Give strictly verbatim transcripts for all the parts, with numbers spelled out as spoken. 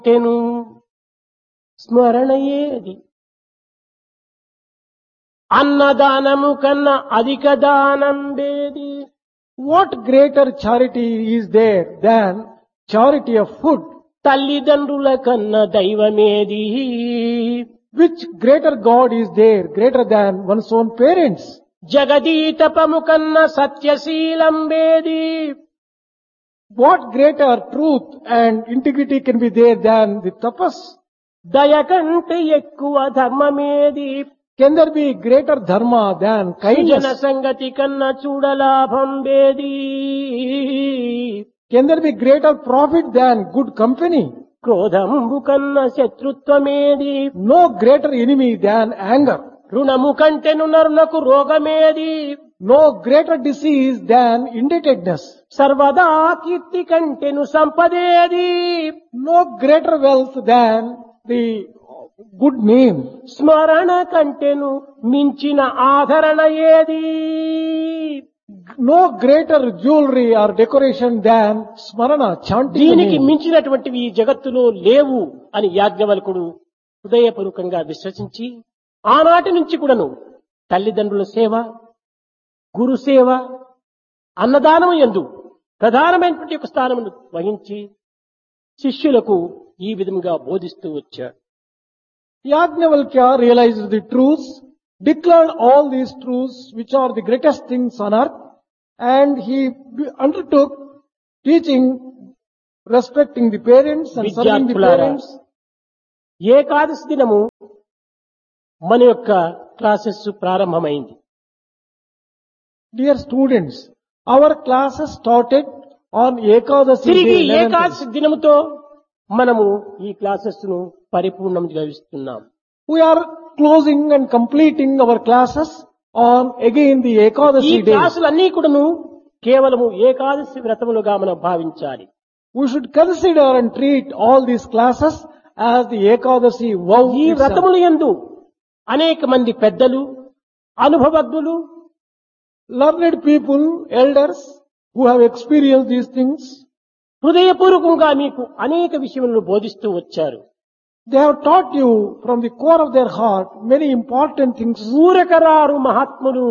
తెను స్మరణయేది అన్నదానము కన్నా అధిక దానం వేది. What greater charity is there than charity of food? తల్లిదండ్రుల కన్నా దైవమేది. Which greater God is there greater than one's own parents? జగదీతపము కన్నా సత్యశీలం వేది. What greater truth and integrity can be there than the tapas? దయ కంటే ఎక్కువ ధర్మమేది. Can there be greater dharma than జన kindness? సంగతి కన్నా చూడలాభం వేది. Can there be greater profit than good company? క్రోధంబు కన్నా శత్రుత్వమేది. No greater enemy than anger. రుణము కంటెను నరునకు రోగమేది. No greater disease than indebtedness. సర్వదా కీర్తి కంటెను సంపదేది. No greater wealth than the good name. స్మరణ కంటెను మించిన ఆదరణ ఏది. No greater jewelry or decoration than smarana, chanting the దీనికి name. మించినటువంటివి ఈ జగత్తులో లేవు అని యాజ్ఞవల్కుడు హృదయపూర్వకంగా విశ్వసించి ఆనాటి నుంచి కూడాను తల్లిదండ్రుల సేవ, గురు సేవ, అన్నదానం యందు ప్రధానమైనటువంటి ఒక స్థానమును వహించి శిష్యులకు ఈ విధంగా బోధిస్తూ వచ్చాడు. Yajnavalkya realized the truths, declared all these truths which are the greatest things on earth, and he undertook teaching respecting the parents and serving the విద్యార్థులారా, parents. ఏకాదశి దినము మన యొక్క క్లాసెస్ ప్రారంభమైంది. Dear students, our classes started on Ekadasi తిరిగి day. eleventh. Ekadashi దినముతో మనము ఈ classes ను పరిపూర్ణం గావిస్తున్నాం. We are closing and completing our classes on again the ఈ Ekadasi day. క్లాసులన్నీ కూడాను కేవలము ఏకాదశి వ్రతములుగా మనం భావించాలి. We should consider and treat all these classes as the Ekadasi vow. ఈ itself. వ్రతములు యందు అనేక మంది పెద్దలు, అనుభవజ్ఞులు, Learned people, elders who have experienced these things, హృదయపూర్వకంగా మీకు అనేక విషయములను బోధిస్తూ వచ్చారు. they have taught you from the core of their heart many important things. ఊరకరారు మహాత్ములు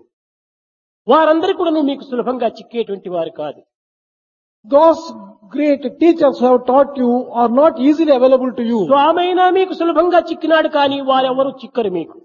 వారందరూ కూడా మీకు సులభంగా చిక్కేటువంటి వారు కాదు. Those great teachers who have taught you are not easily available to you. స్వామైనా మీకు సులభంగా చిక్కినాడు కానీ వారెవరు చిక్కరు మీకు.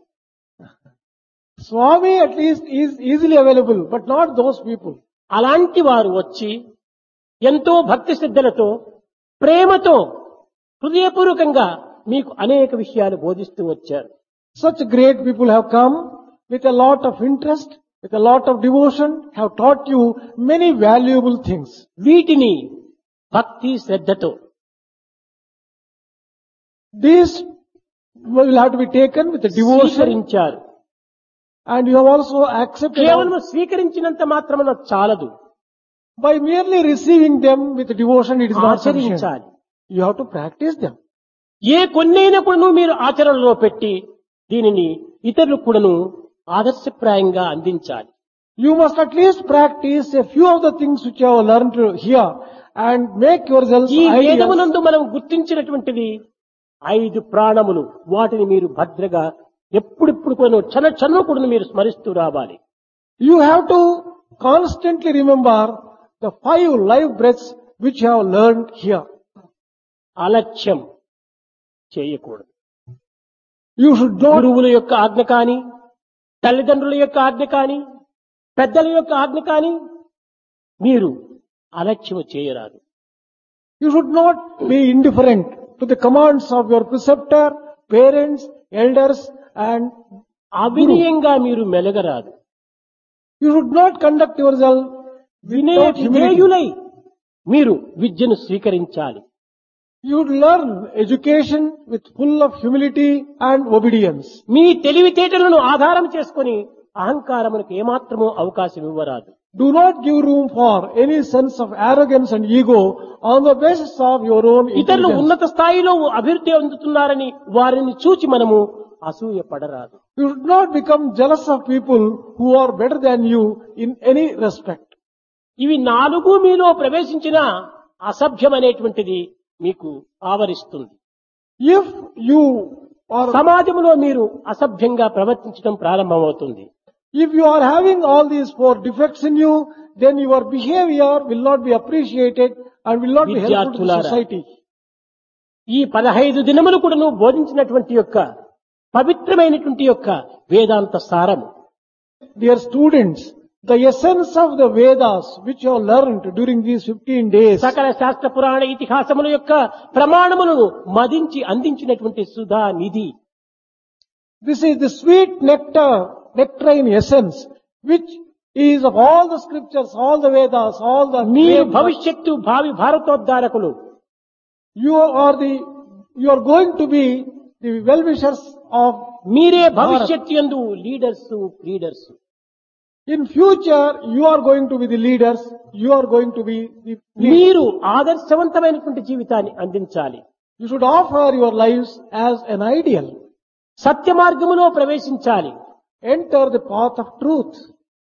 Swami at least is easily available, but not those people. అలాంటి వారు వచ్చి ఎంతో భక్తి శ్రద్ధలతో ప్రేమతో హృదయపూర్వకంగా మీకు అనేక విషయాలు బోధిస్తూ వచ్చారు. Such great people have come with a lot of interest, with a lot of devotion, have taught you many valuable things. వీటిని భక్తి శ్రద్ధతో These will have to be taken with a devotion, స్వీకరించారు. and you have also accepted కేవలం స్వీకరించినంత మాత్రమున చాలదు, by merely receiving them with devotion. It is not sufficient. ఆచరించాలి. You have to practice them. ఏ కొన్నైనా కూడాను మీరు ఆచరణలో పెట్టి దీనిని ఇతరులకు కూడాను ఆదర్శప్రాయంగా అందించాలి. You must at least practice a few of the things which you have learned here and make yourselves ఈ ideal. వేదమునందు మనం గుర్తించినటువంటివి ఐదు ప్రాణములు, వాటిని మీరు భద్రగా ఎప్పుడిప్పుడు కూడా క్షణ క్షణం కూడా మీరు స్మరిస్తూ రావాలి. You have to constantly remember the five life breaths which you have learned here. అలక్ష్యం చేయకూడదు. You should not, గురువుల యొక్క ఆజ్ఞ కాని, తల్లిదండ్రుల యొక్క ఆజ్ఞ కాని, పెద్దల యొక్క ఆజ్ఞ కాని మీరు అలక్ష్యం చేయరాదు. you should not be indifferent to the commands of your preceptor, parents, elders, and అవినయంగా మీరు మెలగరాదు. you should not conduct yourself వినయ without humility. విధేయులై మీరు విద్యను స్వీకరించాలి. You would learn education with full of humility and obedience. మీ తెలివితేటలను ఆధారం చేసుకొని అహంకారమునకు ఏమాత్రమూ అవకాశం ఇవ్వరాదు. Do not give room for any sense of arrogance and ego on the basis of your own ఇతరులు intelligence. ఉన్నత స్థాయిలో అభివృద్ధి అందుతున్నారని వారిని చూచి మనము అసూయ పడరాదు. You should not become jealous of people who are better than you in any respect. ఇవి నాలుగు మీలో ప్రవేశించిన అసభ్యం అనేటువంటిది మీకు ఆవరిస్తుంది. If you are, సమాజంలో మీరు అసభ్యంగా ప్రవర్తించడం ప్రారంభమవుతుంది. if you are having all these four defects in you, then your behavior will not be appreciated and will not be helpful to the విద్యార్థులారా, society. ఈ పదహైదు దినములు కూడా నువ్వు బోధించినటువంటి యొక్క పవిత్రమైనటువంటి యొక్క వేదాంత సారము Dear students, the essence of the Vedas which you have learned during these fifteen days, సకల శాస్త్ర పురాణ ఇతిహాసముల యొక్క ప్రమాణములను మదించి అందించినటువంటి సుధా నిధి. this is the sweet nectar, nectarine essence, which is of all the scriptures, all the Vedas, all the మీరు great- భవిష్యత్తు భావి భారతోద్ధారకులు. you are the, you are going to be the well-wishers of, మీరే భవిష్యత్తు యందు leaders leaders. in future, you are going to be the leaders, you are going to be the leaders. మీరు ఆదర్శవంతమైనటువంటి జీవితాన్ని అందించాలి. You should offer your lives as an ideal. సత్య మార్గములో ప్రవేశించాలి. Enter the path of truth.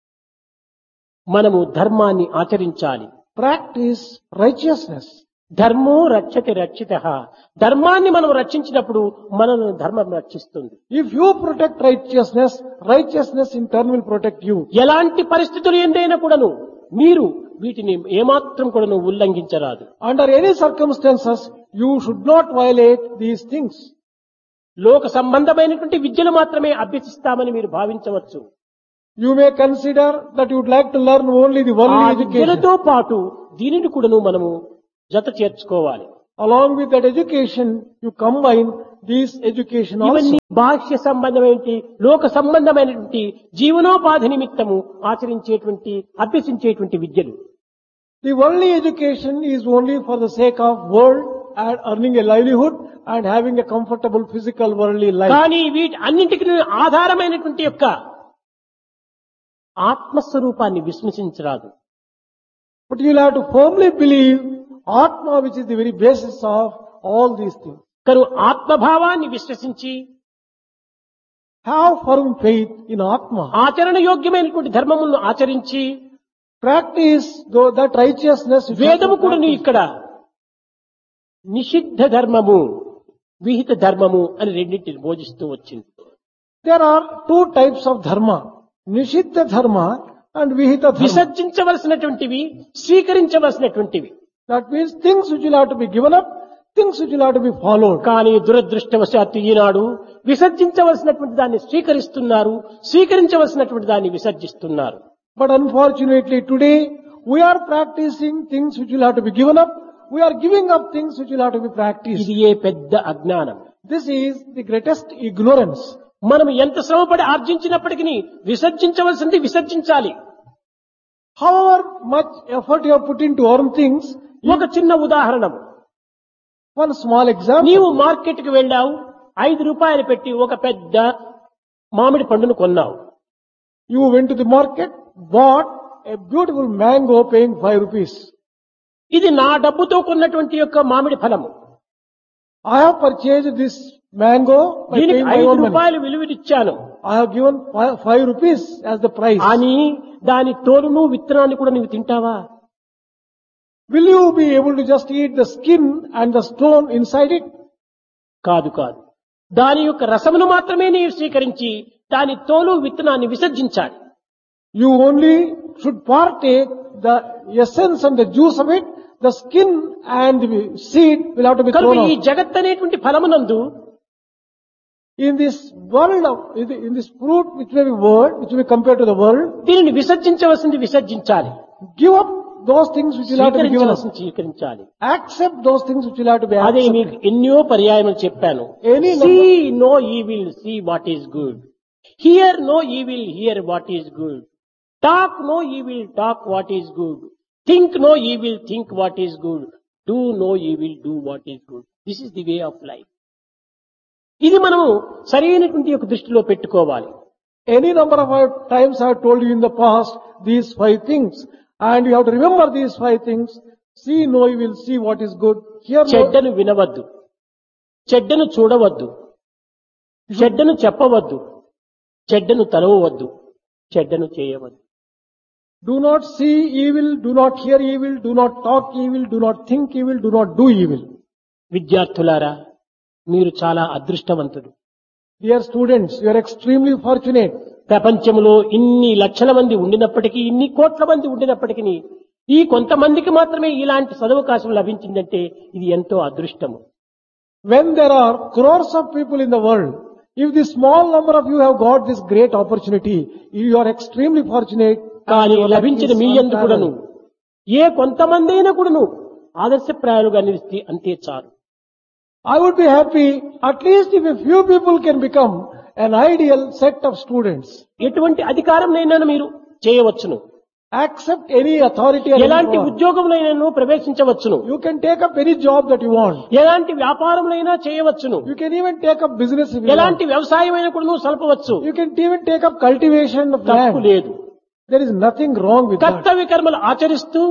మనము ధర్మాన్ని ఆచరించాలి. Practice righteousness. ధర్మో రక్షతి రక్షితః. ధర్మాన్ని మనం రక్షించినప్పుడు మనల్ని ధర్మం రక్షిస్తుంది. If you protect righteousness, righteousness in turn will protect you. ఎలాంటి పరిస్థితులు ఎందైనా కూడాను మీరు వీటిని ఏమాత్రం కూడాను ఉల్లంఘించరాదు. Under any circumstances, you should not violate these things. లోక సంబంధమైనటువంటి విద్యలు మాత్రమే అభ్యసిస్తామని మీరు భావించవచ్చు. You may consider that you would like to learn only the ఆ worldly education. విద్యలతో పాటు దీనిని కూడాను మనము జత చేర్చుకోవాలి. Along with that education, you combine these education ఇవన్నీ also. బాహ్య సంబంధమైనటువంటి లోక సంబంధమైనటువంటి జీవనోపాధి నిమిత్తము ఆచరించేటువంటి అభ్యసించేటువంటి విద్యలు. The worldly education is only for the sake of world and earning a livelihood and having a comfortable physical worldly life. కానీ వీటి అన్నింటికి ఆధారమైనటువంటి యొక్క ఆత్మస్వరూపాన్ని విశ్వసించరాదు. But you'll have to firmly believe Atma, which is the very basis of all these things. కను ఆత్మభావాన్ని విశ్వసించి Have firm faith in Atma. ఆచరణ యోగ్యమైనటువంటి ధర్మములను ఆచరించి Practice though that righteousness. which you have వేదము to కూడా practice. ఇక్కడ నిషిద్ధ ధర్మము విహిత ధర్మము అని రెండింటిని బోధిస్తూ వచ్చింది. There are two types of dharma. Nishiddha dharma and vihita dharma. విసర్జించవలసినటువంటివి స్వీకరించవలసినటువంటివి. That means things which will have to be given up, things which will have to be followed. కానీ దురదృష్టవశాత్తు ఈనాడు విసర్జించవలసినటువంటి దాన్ని స్వీకరిస్తున్నారు, స్వీకరించవలసినటువంటి దాన్ని విసర్జిస్తున్నారు. But unfortunately today, we are practicing things which will have to be given up. We are giving up things which will have to be practiced. ఇది ఏ పెద్ద అజ్ఞానం. This is the greatest ignorance. మనం ఎంత శ్రమపడి ఆర్జించినప్పటికీ విసర్జించవలసింది విసర్జించాలి. However much effort you have put into earn things, ఒక చిన్న ఉదాహరణ, one small example. నీవు మార్కెట్ కి వెళ్ళావు, ఐదు రూపాయలు పెట్టి ఒక పెద్ద మామిడి పండును కొన్నావు. You went to the market, bought a beautiful mango paying five rupees. ఇది నా డబ్బుతో కొన్నటువంటి యొక్క మామిడి ఫలము. I have purchased this mango by దీనికి paying my ఐదు own money. రూపాయలు విలువనిచ్చాను I have given five, five rupees as the price. అని దాని తోలును విత్తనాన్ని కూడా నువ్వు తింటావా? Will you be able to just eat the skin and the stone inside it? కాదు కాదు. దాని యొక్క రసమును మాత్రమే నీవు స్వీకరించి దాని తోలు విత్తనాన్ని విసర్జించాలి. You only should partake the essence and the juice of it. The skin and the seed will have to be కనుక thrown ఈ out. జగత్ అనేటువంటి ఫలమునందు In this world of, in this fruit which may be world, which may be compared to the world, దీనిని విసర్జించవలసింది విసర్జించాలి, give up those things which will have to be given up. స్వీకరించవలసింది స్వీకరించాలి. Accept those things which will have to be అదే accepted. మీకు ఎన్నో పర్యాయములు చెప్పాను. Any see no evil, see what is good. Here no evil, here what is good. Talk no evil, talk what is good. Think no evil, think what is good. Do no evil, do what is good. This is the way of life. ఇది మనము సరైనటువంటి యొక్క దృష్టిలో పెట్టుకోవాలి. Any number of times I have told you in the past these five things, and you have to remember these five things. See no evil, see what is good. Hear no, చెడ్డను వినవద్దు, చెడ్డను చూడవద్దు, చెడ్డను చెప్పవద్దు, చెడ్డను తలవవద్దు, చెడ్డను చేయవద్దు. do not see evil, do not hear evil, do not talk evil, do not think evil, do not do evil. విద్యార్థులారా, మీరు చాలా అదృష్టవంతులు. Dear students, you are extremely fortunate. ప్రపంచంలో ఇన్ని లక్షల మంది ఉండినప్పటికీ, ఇన్ని కోట్ల మంది ఉండినప్పటికీ ఈ కొంతమందికి మాత్రమే ఇలాంటి సదవకాశం లభించిందంటే ఇది ఎంతో అదృష్టము. When there are crores of people in the world, if the small number of you have got this great opportunity, you are extremely fortunate. కానీ లభించిన మీ యందు కూడాను ఏ కొంతమంది అయినా కూడాను ఆదర్శప్రాయాలుగా నిలిస్తే అంతే చాలు. I would be happy at least if a few people can become an ideal set of students. ఎటువంటి అధికారంనైనా మీరు చేయవచ్చును, Accept any authority or ఎలాంటి any power. ఉద్యోగంలోనైనా ప్రవేశించవచ్చును, You can take up any job that you want. ఎలాంటి వ్యాపారంలోనైనా చేయవచ్చును, You can even take up business if you ఎలాంటి want. వ్యవసాయమైనా కూడా సల్పవచ్చు. You can even take up cultivation of తప్పు land. లేదు. There is nothing wrong with that. కర్తవ్య కర్మలు ఆచరిస్తూ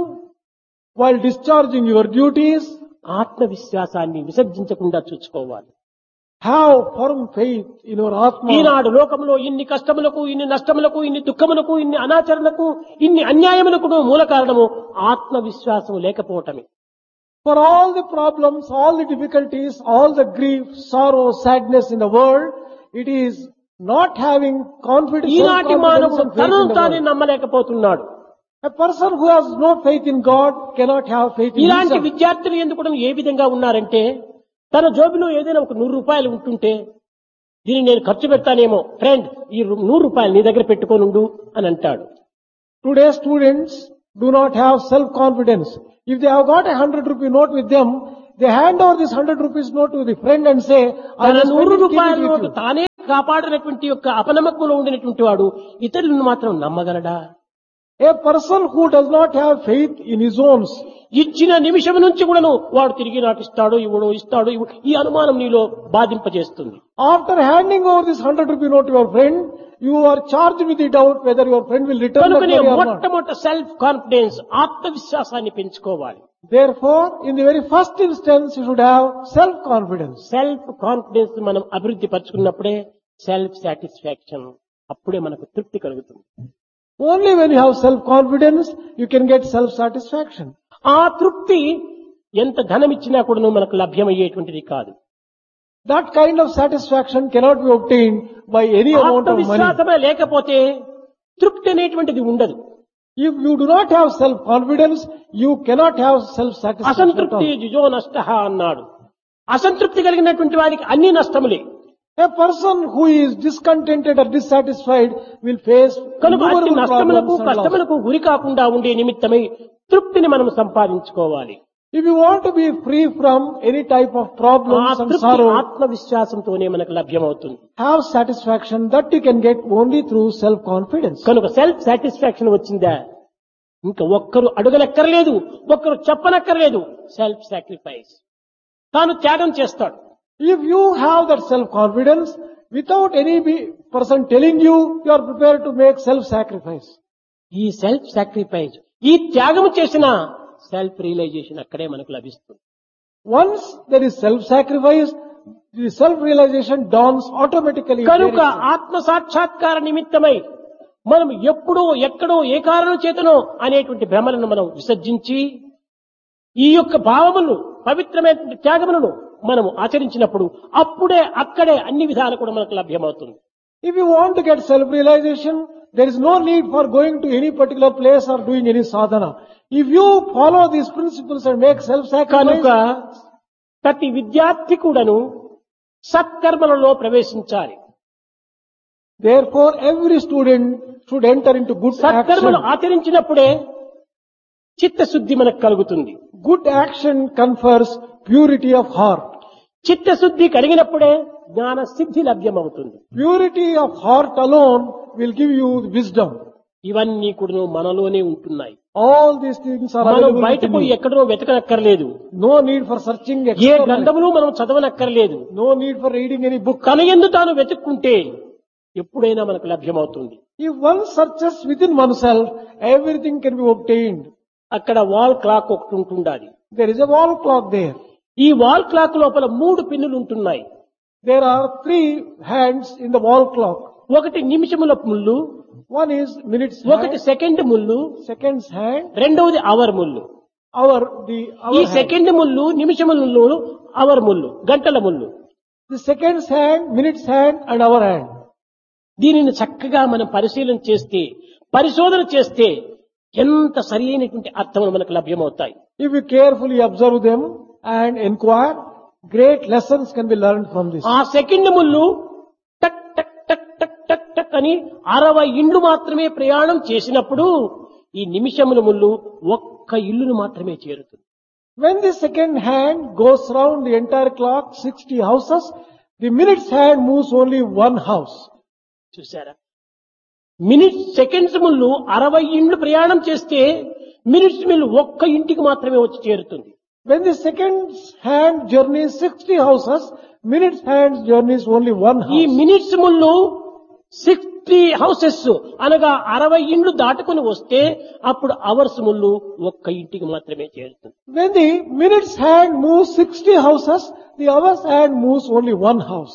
While discharging your duties, ఆత్మవిశ్వాసాన్ని విసర్జించకుండా చూసుకోవాలి. have firm faith in your Atma. ఈనాడు లోకంలో ఇన్ని కష్టములకు, ఇన్ని నష్టములకు, ఇన్ని దుఃఖములకు, ఇన్ని అనాచరణకు, ఇన్ని అన్యాయములకు మూల కారణము ఆత్మవిశ్వాసం లేకపోవటమే. For all the problems, all the difficulties, all the grief, sorrow, sadness in the world, it is not having confidence, ఈనాటి self-confidence మానవుడు and faith తనను in the తానే world. నమ్మలేకపోతున్నాడు. A person who has no faith in God cannot have faith in ఇలాంటి himself. విద్యార్థులు ఎందుకు ఏ విధంగా ఉన్నారంటే, తన జోబిలో ఏదైనా ఒక నూరు రూపాయలు ఉంటుంటే దీన్ని నేను ఖర్చు పెడతానేమో, ఫ్రెండ్ ఈ రు- నూరు రూపాయలు నీ దగ్గర పెట్టుకోనుండు అని అంటాడు. Today's students do not have self-confidence. If they have got a hundred rupee note with them, they hand over this hundred rupees note to the friend and say, I తన will నూరు spend it, keep రూపాయల it with note you. తానే కాపాడినటువంటి యొక్క అపనమ్మకంలో ఉండినటువంటి వాడు ఇతరులను మాత్రం నమ్మగలడా? A person who does not have faith in his own, ఇచ్చిన నిమిషం నుంచి కూడాను వాడు తిరిగి నాకు ఇస్తాడు, ఇవ్వడు, ఇస్తాడు, ఇవ్వడు, ఈ అనుమానం నీలో బాధింపజేస్తుంది. after handing over this hundred rupee note to your friend, you are charged with the doubt whether your friend will return the కనుకనే money or not. మొట్టమొదట సెల్ఫ్ కాన్ఫిడెన్స్, ఆత్మవిశ్వాసాన్ని పెంచుకోవాలి. Therefore, in the very first instance, you should have self-confidence. Self confidence మనం అభివృద్ధి పరుచుకున్నప్పుడే self satisfaction, అప్పుడే మనకు తృప్తి కలుగుతుంది. Only when you have self-confidence, you can get self-satisfaction. ఆ తృప్తి ఎంత ధనం ఇచ్చినా కూడా మనకు లభ్యమయ్యేటువంటిది కాదు. That kind of satisfaction cannot be obtained by any amount of money. ఆత్మవిశ్వాసమే లేకపోతే తృప్తి అనేటువంటిది ఉండదు. If you do not have self-confidence, you cannot have self-satisfaction at అసంతృప్తి all. జుజో నష్ట అన్నాడు. అసంతృప్తి కలిగినటువంటి వారికి అన్ని నష్టములే. A person who is discontented or dissatisfied will face కనుక అన్ని innumerable నష్టములకు problems and losses. కష్టములకు గురి కాకుండా ఉండే నిమిత్తమై తృప్తిని మనం సంపాదించుకోవాలి. If you want to be free from any type of ఆ problems and తృప్తి sorrow, ఆత్మవిశ్వాసంతోనే మనకు లభ్యమవుతుంది. have satisfaction that you can get only through self-confidence. కనుక సెల్ఫ్ సాటిస్ఫాక్షన్ వచ్చిందా ఇంకా ఒక్కరు అడగనక్కర్లేదు, ఒక్కరు చెప్పనక్కర్లేదు. సెల్ఫ్ సాక్రిఫైస్, తాను త్యాగం చేస్తాడు. If you have that self-confidence, without any be- person telling you, you are prepared to make self-sacrifice. ఈ సెల్ఫ్ సాక్రిఫైస్, ఈ త్యాగం చేసిన సెల్ఫ్ రియలైజేషన్ అక్కడే మనకు లభిస్తుంది. Once there is self-sacrifice, the self-realization dawns automatically. కనుక there itself. ఆత్మ సాక్షాత్కార నిమిత్తమై మనం ఎప్పుడో ఎక్కడో ఏ కారణం చేతనో అనేటువంటి భ్రమలను మనం విసర్జించి ఈ యొక్క భావములను, పవిత్రమైన త్యాగములను మనము ఆచరించినప్పుడు అప్పుడే అక్కడే అన్ని విధాలు కూడా మనకు లభ్యమవుతుంది. If you want to get self-realization, there is no need for going to any particular place or doing any sadhana. If you follow these principles and make కనుక self-sacrifice, ప్రతి విద్యార్థి కూడాను సత్కర్మలలో ప్రవేశించాలి. therefore every student should enter into good సత్కర్మలు action. ఆచరించినప్పుడే చిత్తశుద్ధి మనకు కలుగుతుంది. Good action confers purity of heart. చిత్తశుద్ధి కలిగినప్పుడే జ్ఞాన సిద్ధి లభ్యమవుతుంది. Purity of heart alone will give you wisdom. ఇవన్నీ కూడా మనలోనే ఉంటున్నాయి. All these things are మనం available బయట within పోయి you. ఎక్కడో వెతకనక్కర్లేదు. No need for searching A externally. గ్రంథములు మనం చదవనక్కర్లేదు. No need for reading any book. తన యందు తాను వెతుక్కుంటే ఎప్పుడైనా మనకు లభ్యమవుతుంది. If one searches within oneself, everything can be obtained. అక్కడ వాల్ క్లాక్ ఒకటి ఉంటుండాలి. There is a wall clock there. ఈ వాల్ క్లాక్ లోపల మూడు పిన్నులు ఉంటున్నాయి. There are three hands in the wall clock. ఒకటి నిమిషముల ముళ్ళు, One is minutes ఒకటి hand, సెకండ్ ముళ్ళు, seconds hand, రెండవది అవర్ ముళ్ళు. our, the, ఈ our hand. సెకండ్ ముళ్ళు నిమిషముల ముళ్ళు అవర్ ముళ్ళు గంటల ముళ్ళు. The second's hand, minute's hand and our hand. దీనిని చక్కగా మనం పరిశీలన చేస్తే పరిశోధన చేస్తే ఎంత సరి అయినటువంటి అర్థములు మనకు లభ్యమవుతాయి. If we carefully observe them and inquire, great lessons can be learned from this. ఆ సెకండ్ ముళ్ళు టక్ టక్ టక్ టక్ టక్ టక్ అని అరవై ఇండ్లు మాత్రమే ప్రయాణం చేసినప్పుడు ఈ నిమిషముల ముళ్ళు ఒక్క ఇల్లును మాత్రమే చేరుతుంది. When the second hand goes round the entire clock, sixty houses, the minute's hand moves only one house. చూసారా, మినిట్ సెకండ్స్ ముళ్ళు అరవై ఇండ్లు ప్రయాణం చేస్తే మినిట్స్ మిల్లు ఒక్క ఇంటికి మాత్రమే వచ్చి చేరుతుంది. When the second's hand journeys sixty houses, minute's hand journeys only one ఈ house. మినిట్స్ ముళ్ళు సిక్స్టీ హౌసెస్ అనగా అరవై ఇండ్లు దాటుకుని వస్తే అప్పుడు అవర్స్ ముళ్ళు ఒక్క ఇంటికి మాత్రమే చేరుతుంది. When the minute's hand moves sixty houses, the hour's hand moves only one house.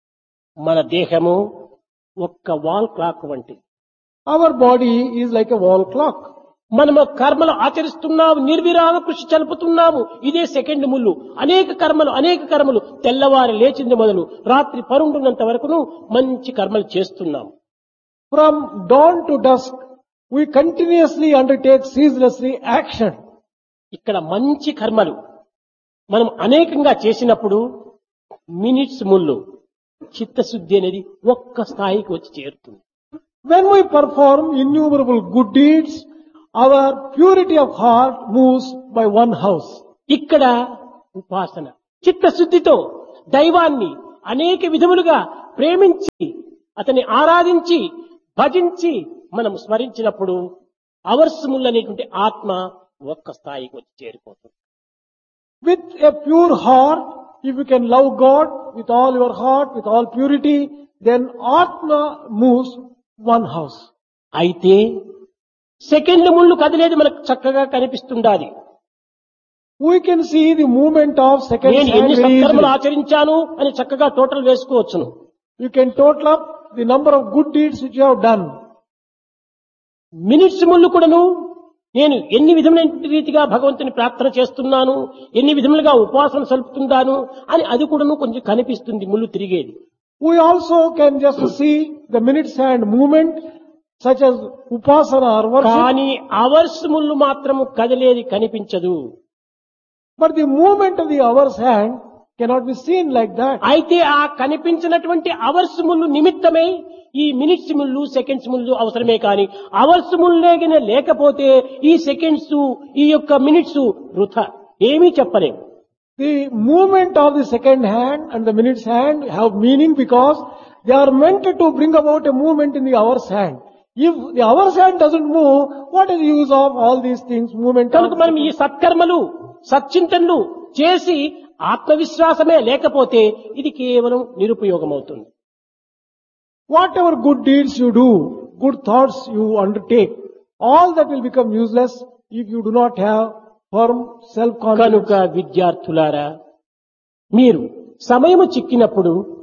మన దేహము ఒక్క వాల్ క్లాక్ వంటి. Our body is like a wall clock. మనము కర్మలు ఆచరిస్తున్నాము, నిర్విరామ కృషి చలుపుతున్నాము. ఇదే సెకండ్ ముళ్ళు. అనేక కర్మలు అనేక కర్మలు తెల్లవారి లేచింది మొదలు రాత్రి పరుండున్నంత వరకును మంచి కర్మలు చేస్తున్నాము. From dawn to dusk, we continuously undertake ceaselessly action. ఇక్కడ మంచి కర్మలు మనం అనేకంగా చేసినప్పుడు మినిట్స్ ముళ్ళు చిత్తశుద్ధి అనేది ఒక్క స్థాయికి వచ్చి చేరుతుంది. When we perform innumerable good deeds, our purity of heart moves by one house. ఇక్కడ ఉపాసన చిత్తశుద్ధితో దైవాన్ని అనేక విధములుగా ప్రేమించి అతన్ని ఆరాధించి భజించి మనం స్మరించినప్పుడు అవర్స్ ముళ్ళు అనేటువంటి ఆత్మ ఒక్క స్థాయికి వచ్చి చేరిపోతుంది. With a pure heart, if you can love God with all your heart, with all purity, then Atma moves one house. అయితే సెకండ్ ముళ్ళు కదిలేది మనకు చక్కగా కనిపిస్తుండాలి. We can see the movement of second నేను hand ఎన్ని very సత్కర్మలు easily. ఆచరించాను అని చక్కగా total వేసుకోవచ్చును. You can total up the number of good deeds which you have done. Minutes ముళ్ళు కూడాను నేను ఎన్ని విధమైన రీతిగా భగవంతుని ప్రార్థన చేస్తున్నాను, ఎన్ని విధములుగా ఉపాసన సలుపుతున్నాను అని అది కూడాను కొంచెం కనిపిస్తుంది ముళ్ళు తిరిగేది. We also can just see the minute's hand movement such as upasana or worship. కానీ అవర్స్ ముళ్ళు మాత్రము కదిలేది కనిపించదు. But the movement of the hour's hand cannot be seen like that. అయితే ఆ కనిపించినటువంటి అవర్స్ ముళ్ళు నిమిత్తమై ఈ మినిట్స్ ముళ్ళు సెకండ్స్ ముళ్ళు అవసరమే కానీ అవర్స్ ముళ్ళేగిన లేకపోతే ఈ సెకండ్స్ ఈ యొక్క మినిట్స్ వృథా ఏమీ చెప్పలేము. The movement of the second hand and the minute's hand have meaning because they are meant to bring about a movement in the hour's hand. If the hour's hand doesn't move, what is the use of all these things? Movement. కనుక మనం ఈ సత్కర్మలు సచ్చింతనలు చేసి ఆత్మవిశ్వాసమే లేకపోతే ఇది కేవలం నిరుపయోగం అవుతుంది. Whatever good deeds you do, good thoughts you undertake, all that will become useless if you do not have firm self-confidence. కనుక విద్యార్థులారా, మీరు సమయము చిక్కినప్పుడు